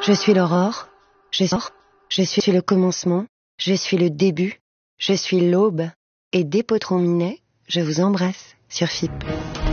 Je suis l'aurore, je suis le commencement, je suis le début, je suis l'aube, et dès Potron Minet, je vous embrasse sur FIP.